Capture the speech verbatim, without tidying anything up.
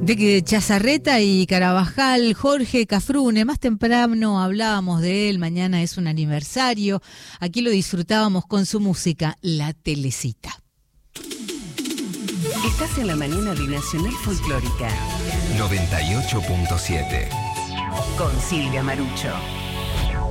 De Chazarreta y Carabajal, Jorge Cafrune, más temprano hablábamos de él, mañana es un aniversario, aquí lo disfrutábamos con su música, La Telecita. Estás en la mañana de Nacional Folclórica noventa y ocho punto siete con Silvia Marucho.